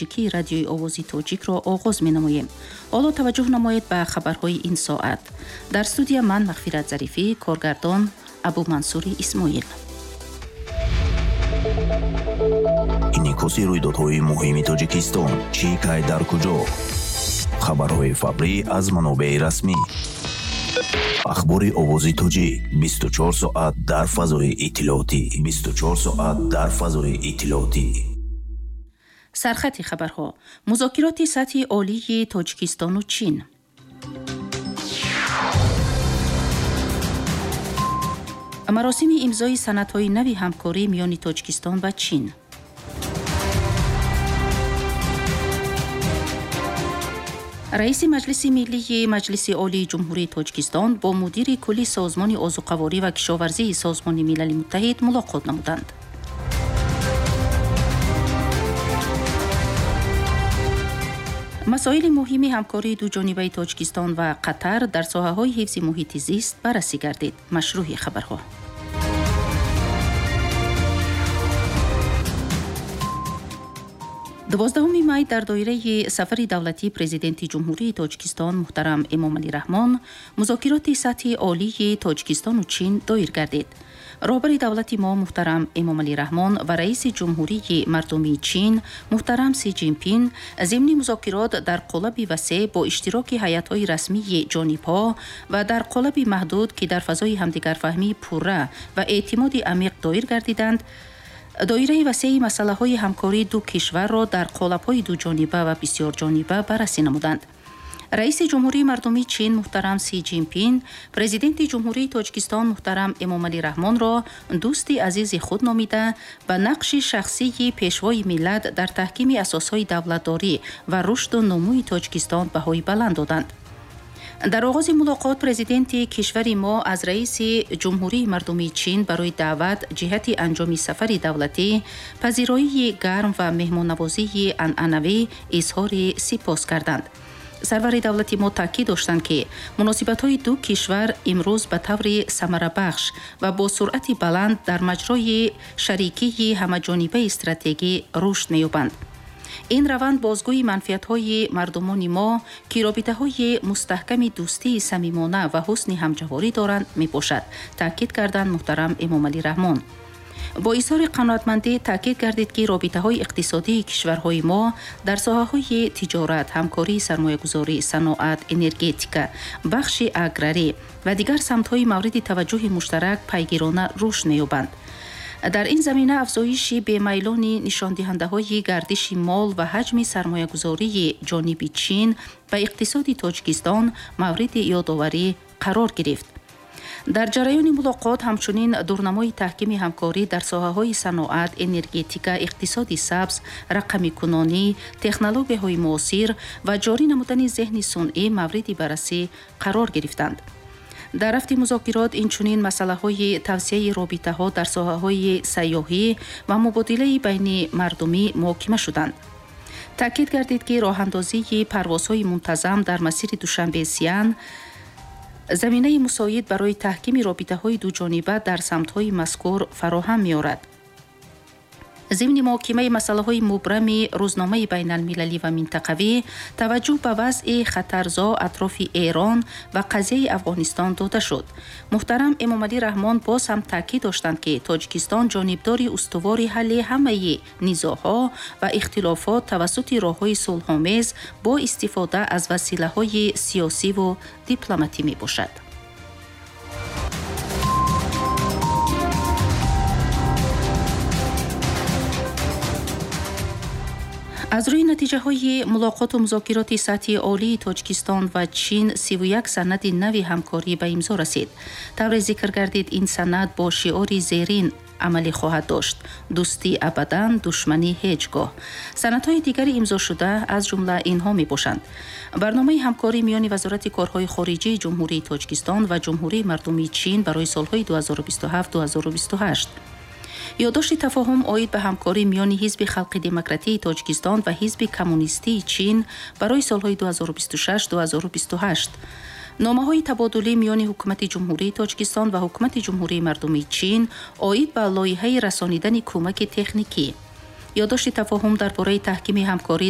تاجیکی رادیوی آوازی تاجیک را آغاز می‌نماییم. حالا توجه نمایید به خبرهای این ساعت. در استودیو من مغفرت ظریفی، کارگردان ابو منصوری اسماعیل. اینیکوسی رویدادهای مهم تاجیکستان چی که در کجا؟ خبرهای فوری از منابع رسمی. اخبار آوازی تاجیک 24 ساعت در فضای اطلاعاتی. سرخط خبرها: مذاکرات سطحی عالی تاجیکستان و چین. مراسم امضای سندهای نوی همکاری میان تاجیکستان و چین. رئیس مجلس ملی مجلس عالی جمهوری تاجیکستان با مدیر کلی سازمان آذوقه‌واری و کشاورزی سازمان ملل متحد ملاقات نمودند. مسائل مهم همکاری دوجانبه تاجیکستان و قطر در ساحه‌های حفظ محیط زیست بررسی گردید. مشروع خبرها. 12 می در دایره سفر دولتی پرزیدنت جمهوری تاجیکستان محترم امامعلی رحمان مذاکرات سطحی عالی تاجیکستان و چین دایر گردید. رهبر دولت ما محترم امامعلی رحمان و رئیس جمهوری مردمی چین محترم سی جین پین ضمن مذاکرات در قالب وسیع با اشتراک هیئت‌های رسمی جانب‌ها و در قالب محدود که در فضای همدیگرفهمی پوره و اعتماد عمیق دایر گردیدند، دایره وسیع مسائل همکاری دو کشور را در قالب‌های دو جانبه و بسیار جانبه بررسی نمودند. رئیس جمهوری مردمی چین محترم سی جین پین پرزیدنت جمهوری تاجیکستان محترم امامعلی رحمان را دوستی عزیز خود نامیده به نقش شخصی پیشوای ملت در تحکیم اساسهای دولتداری و رشد و نموی تاجیکستان بهای بلند دادند. در آغاز ملاقات پرزیدنت کشور ما از رئیس جمهوری مردمی چین برای دعوت جهت انجام سفر دولتی پذیرایی گرم و مهمان‌نوازی عنعنوی اظهار سپاس کردند. سرور دولتی ما تاکید داشتند که مناسبت‌های دو کشور امروز به طور ثمره‌بخش و با سرعت بلند در مجرای شریکی همه‌جانبه استراتژی رشد می‌یابند. این روند بازگوی منفعت‌های مردمان ما که رابطه‌های مستحکم دوستی صمیمانه و حسن همجواری دارند می‌باشد، تاکید کردند محترم امامعلی رحمان. با اظهار قناعتمندی تاکید کردید که رابطه‌های اقتصادی کشورهای ما در ساحه‌های تجارت، همکاری سرمایه‌گذاری، صنعت، انرژتیک، بخش اگراری و دیگر سمت‌های مورد توجه مشترک پیگیرانه رشد می‌یابند. در این زمینه افزایش بی‌میلان نشاندهنده‌های گردش مال و حجم سرمایه‌گذاری جانب چین و اقتصاد تاجیکستان مورد یادآوری قرار گرفت. در جریان ملاقات همچنین دورنمای تحکیم همکاری در ساحه‌های صنعت، انرژتیک، اقتصاد سبز، رقمی کنانی، تکنولوژی‌های معاصر و جاری نمودن ذهن صنعی مورد بررسی قرار گرفتند. در رفت مذاکرات اینچنین مسائل توسعه رابطه‌ها در ساحه‌های سیاحی و مبادله بین مردمی محاکمه شدند. تاکید کردید که راه‌اندازی پروازهای منتظم در مسیر دوشنبه سیان زمینه مساعد برای تحکیم رابطه‌های دو جانبه در سمت‌های مذکور فراهم می‌آورد. ضمن محاکمه مسائل مبرم روزنامه بین المللی و منطقوی توجه به وضع خطرزا اطراف ایران و قضیه افغانستان داده شد. محترم امامعلی رحمان باز هم تاکید داشتند که تاجیکستان جانبدار استوار حل همه نزاع‌ها و اختلافات توسط راه‌های صلح‌آمیز با استفاده از وسیله‌های سیاسی و دیپلماتی میباشد. از روی نتیجه های ملاقات و مذاکرات سطحی عالی تاجیکستان و چین 31 سند نوی همکاری به امضا رسید. طور ذکر گردید این سند با شعار زیرین عملی خواهد داشت: دوستی ابداً، دشمنی هیچگاه. سندهای دیگر امضا شده از جمله اینها می باشند: برنامه همکاری میان وزارت کارهای خارجی جمهوری تاجیکستان و جمهوری مردمی چین برای سالهای 2027-2028. یادداشت تفاهم عاید به همکاری میان حزب خلق دموکراتی تاجیکستان و حزب کمونیستی چین برای سالهای 2026-2028. نامه‌های تبادلی میان حکومت جمهوری تاجیکستان و حکومت جمهوری مردمی چین عاید به لایحه رسانیدن کمک تکنیکی. یادداشت تفاهم درباره تحکیم همکاری